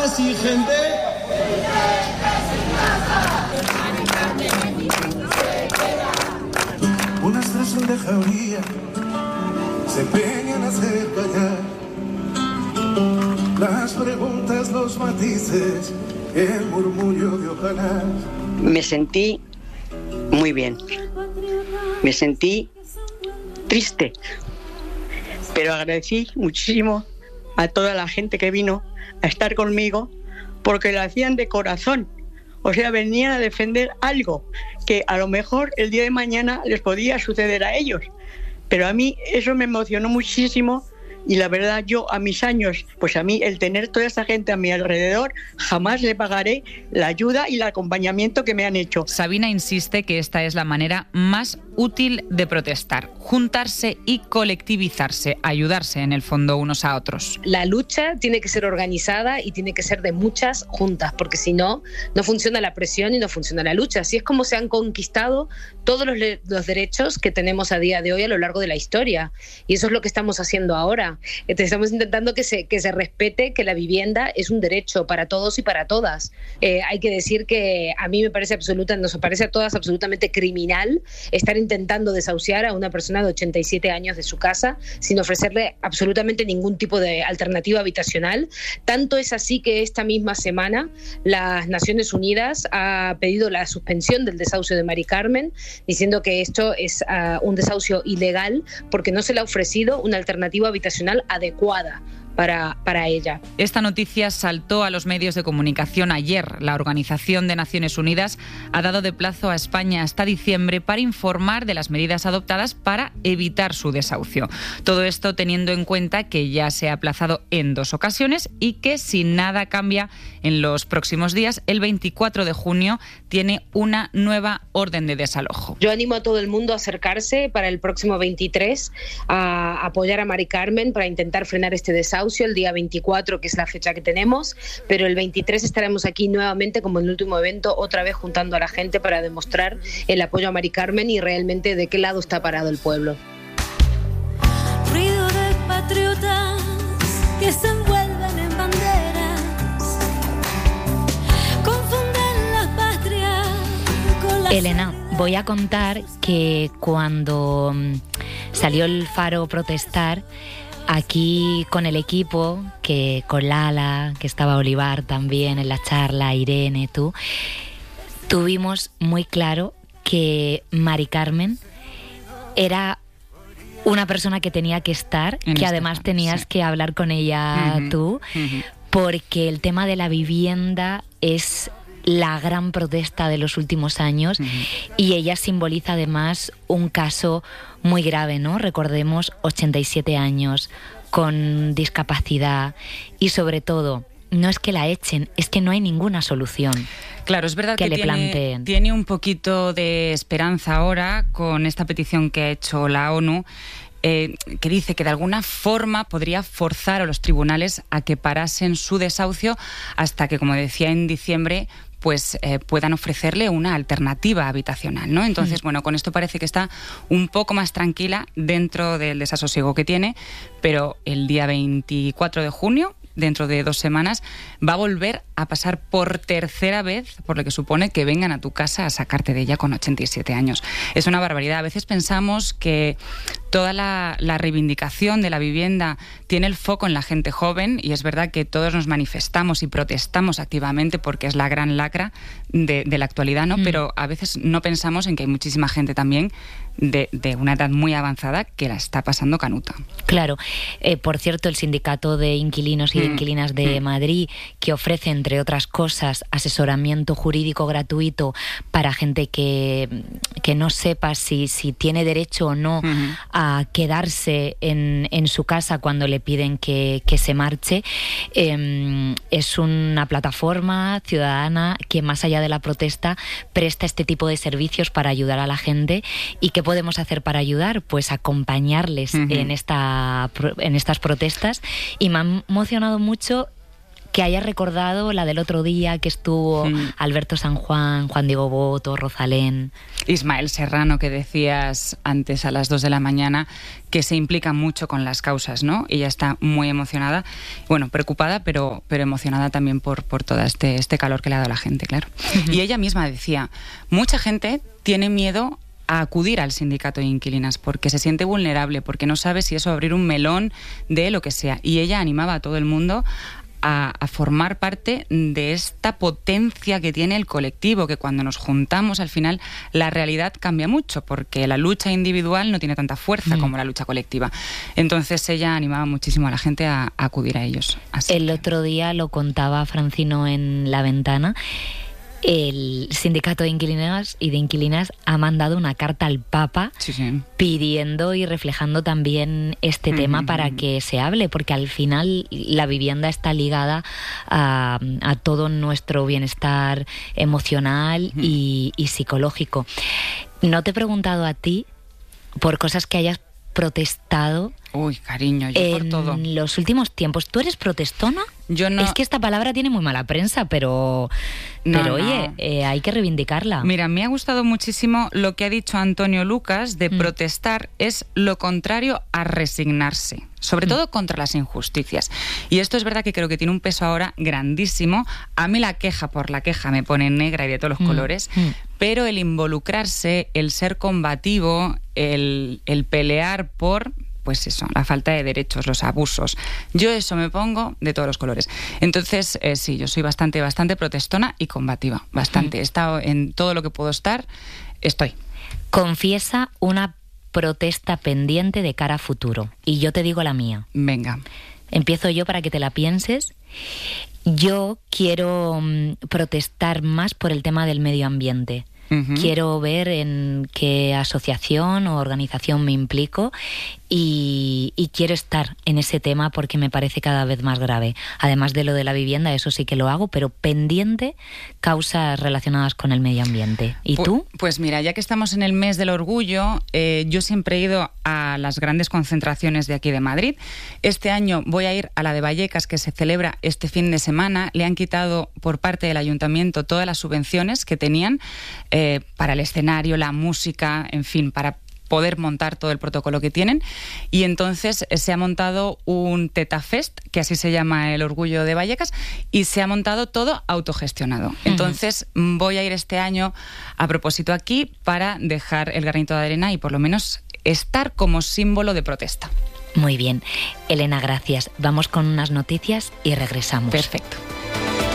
más y gente. Unas son de jauría, se empeñan a hacer callar las preguntas, los matices, el murmullo de ojalá. Me sentí muy bien. Me sentí triste, pero agradecí muchísimo a toda la gente que vino a estar conmigo porque lo hacían de corazón. O sea, venían a defender algo que a lo mejor el día de mañana les podía suceder a ellos. Pero a mí eso me emocionó muchísimo y la verdad yo a mis años, pues a mí el tener toda esta gente a mi alrededor, jamás le pagaré la ayuda y el acompañamiento que me han hecho. Sabina insiste que esta es la manera más útil de protestar, juntarse y colectivizarse, ayudarse en el fondo unos a otros. La lucha tiene que ser organizada y tiene que ser de muchas juntas, porque si no, no funciona la presión y no funciona la lucha. Así es como se han conquistado todos los derechos que tenemos a día de hoy a lo largo de la historia. Y eso es lo que estamos haciendo ahora. Estamos intentando que se respete que la vivienda es un derecho para todos y para todas. Hay que decir que a mí nos parece a todas absolutamente criminal estar intentando desahuciar a una persona de 87 años de su casa sin ofrecerle absolutamente ningún tipo de alternativa habitacional. Tanto es así que esta misma semana las Naciones Unidas ha pedido la suspensión del desahucio de Mari Carmen, diciendo que esto es un desahucio ilegal porque no se le ha ofrecido una alternativa habitacional adecuada para ella. Esta noticia saltó a los medios de comunicación ayer. La Organización de Naciones Unidas ha dado de plazo a España hasta diciembre para informar de las medidas adoptadas para evitar su desahucio. Todo esto teniendo en cuenta que ya se ha aplazado en 2 ocasiones y que si nada cambia en los próximos días, el 24 de junio tiene una nueva orden de desalojo. Yo animo a todo el mundo a acercarse para el próximo 23 a apoyar a Mari Carmen para intentar frenar este desahucio. El día 24, que es la fecha que tenemos, pero el 23 estaremos aquí nuevamente como en el último evento, otra vez juntando a la gente para demostrar el apoyo a Mari Carmen y realmente de qué lado está parado el pueblo. Ruido de patriotas que se envuelven en banderas, confunden las patrias con las... Elena, voy a contar que cuando salió el Faro protestar, aquí con el equipo, que con Lala, que estaba Olivar también en la charla, Irene, tú, tuvimos muy claro que Mari Carmen era una persona que tenía que estar, que además tenías que hablar con ella tú, porque el tema de la vivienda es la gran protesta de los últimos años y ella simboliza además un caso muy grave, ¿no? Recordemos, 87 años, con discapacidad y sobre todo, no es que la echen, es que no hay ninguna solución. Claro, es verdad que le planteen. Tiene un poquito de esperanza ahora con esta petición que ha hecho la ONU, que dice que de alguna forma podría forzar a los tribunales a que parasen su desahucio hasta que, como decía, en diciembre pues puedan ofrecerle una alternativa habitacional, ¿no? Entonces, bueno, con esto parece que está un poco más tranquila dentro del desasosiego que tiene, pero el día 24 de junio, dentro de 2 semanas, va a volver a pasar por tercera vez, por lo que supone que vengan a tu casa a sacarte de ella con 87 años. Es una barbaridad. A veces pensamos que toda la reivindicación de la vivienda tiene el foco en la gente joven, y es verdad que todos nos manifestamos y protestamos activamente porque es la gran lacra de la actualidad, ¿no? Pero a veces no pensamos en que hay muchísima gente también de una edad muy avanzada que la está pasando canuta. Claro. Por cierto, el Sindicato de Inquilinos y de Inquilinas de Madrid, que ofrece, entre otras cosas, asesoramiento jurídico gratuito para gente que no sepa si tiene derecho o no a quedarse en su casa cuando le piden que se marche. Es una plataforma ciudadana que, más allá de la protesta, presta este tipo de servicios para ayudar a la gente. ¿Y qué podemos hacer para ayudar? Pues acompañarles en estas protestas. Y me ha emocionado mucho que hayas recordado la del otro día que estuvo Alberto San Juan, Juan Diego Boto, Rosalén. Ismael Serrano, que decías antes a las 2 de la mañana, que se implica mucho con las causas, ¿no? Ella está muy emocionada, bueno, preocupada, pero emocionada también por todo este calor que le ha dado la gente, claro. Y ella misma decía, mucha gente tiene miedo a acudir al sindicato de inquilinas porque se siente vulnerable, porque no sabe si eso va a abrir un melón de lo que sea. Y ella animaba a todo el mundo a formar parte de esta potencia que tiene el colectivo, que cuando nos juntamos al final la realidad cambia mucho, porque la lucha individual no tiene tanta fuerza como la lucha colectiva. Entonces ella animaba muchísimo a la gente a acudir a ellos. El otro día lo contaba Francino en La Ventana. El sindicato de inquilinas y de inquilinas ha mandado una carta al Papa pidiendo y reflejando también este tema para que se hable, porque al final la vivienda está ligada a todo nuestro bienestar emocional y psicológico. No te he preguntado a ti por cosas que hayas protestado. Uy, cariño, yo por todo. En los últimos tiempos, ¿tú eres protestona? Yo no. Es que esta palabra tiene muy mala prensa, pero oye, hay que reivindicarla. Mira, me ha gustado muchísimo lo que ha dicho Antonio Lucas de protestar es lo contrario a resignarse, sobre todo contra las injusticias. Y esto es verdad que creo que tiene un peso ahora grandísimo. A mí la queja por la queja me pone negra y de todos los colores, pero el involucrarse, el ser combativo, el pelear por... pues eso, la falta de derechos, los abusos. Yo eso me pongo de todos los colores. Entonces, sí, yo soy bastante protestona y combativa. Bastante. He estado en todo lo que puedo estar, estoy. Confiesa una protesta pendiente de cara a futuro. Y yo te digo la mía. Venga. Empiezo yo para que te la pienses. Yo quiero protestar más por el tema del medio ambiente. Quiero ver en qué asociación o organización me implico y quiero estar en ese tema porque me parece cada vez más grave. Además de lo de la vivienda, eso sí que lo hago, pero pendiente causas relacionadas con el medio ambiente. ¿Y tú? Pues mira, ya que estamos en el mes del orgullo, yo siempre he ido a las grandes concentraciones de aquí de Madrid. Este año voy a ir a la de Vallecas, que se celebra este fin de semana. Le han quitado por parte del ayuntamiento todas las subvenciones que tenían para el escenario, la música, en fin, para poder montar todo el protocolo que tienen. Y entonces se ha montado un TETAFest, que así se llama el orgullo de Vallecas, y se ha montado todo autogestionado. Entonces voy a ir este año a propósito aquí para dejar el granito de arena y por lo menos estar como símbolo de protesta. Muy bien. Elena, gracias. Vamos con unas noticias y regresamos. Perfecto.